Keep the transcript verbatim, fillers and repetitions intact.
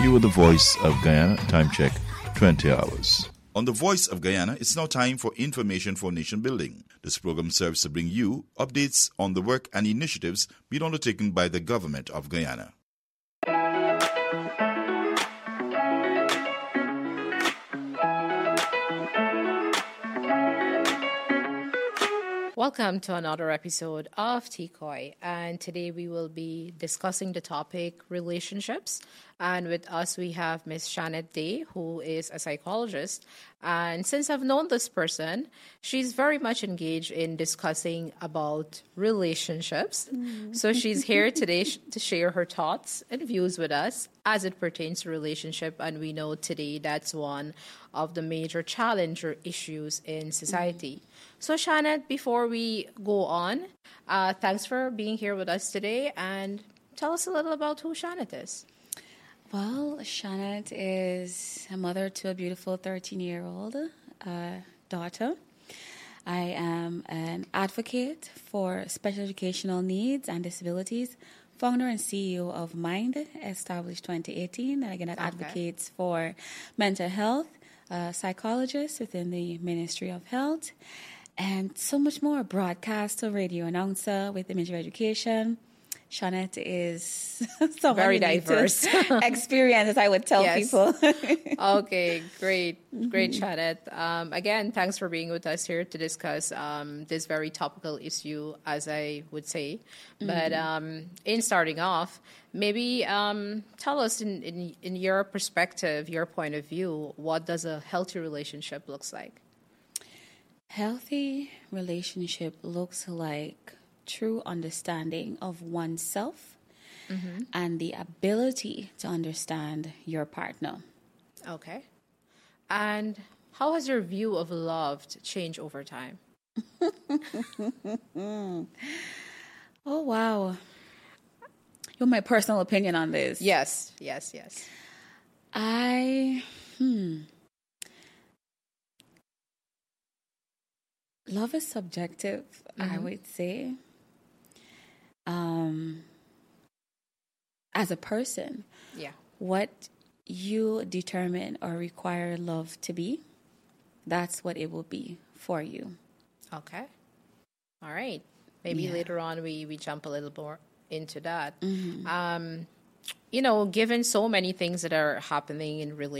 You are the Voice of Guyana. Time check, twenty hours. On the Voice of Guyana, it's now time for Information for Nation Building. This program serves to bring you updates on the work and initiatives being undertaken by the government of Guyana. Welcome to another episode of T C O I, and today we will be discussing the topic relationships. And with us we have Miss Shanette Day, who is a psychologist. And since I've known this person, she's very much engaged in discussing about relationships. Mm. So she's here today sh- to share her thoughts and views with us as it pertains to relationship. And we know today that's one of the major challenge or issues in society. Mm. So Shanette, before we go on, uh, thanks for being here with us today, and tell us a little about who Shanette is. Well, Shanette is a mother to a beautiful thirteen-year-old uh, daughter. I am an advocate for special educational needs and disabilities, founder and C E O of Mind, established twenty eighteen, and again, that okay. advocates for mental health, uh, psychologist within the Ministry of Health, and so much more. Broadcaster, radio announcer with Imagery Education. Shanette is very diverse experience, as I would tell yes. people. Okay, great, great, mm-hmm. Shanette. Um, again, thanks for being with us here to discuss um, this very topical issue, as I would say. Mm-hmm. But um, in starting off, maybe um, tell us, in, in in your perspective, your point of view, what does a healthy relationship looks like? Healthy relationship looks like true understanding of oneself mm-hmm. and the ability to understand your partner. Okay. And how has your view of love changed over time? Oh, wow. You want my personal opinion on this? Yes, yes, yes. I, hmm. Love is subjective, mm-hmm. I would say. Um, as a person, yeah, what you determine or require love to be, that's what it will be for you. Okay. All right. Maybe yeah. later on we, we jump a little more into that. Mm-hmm. Um, you know, given so many things that are happening in relationships,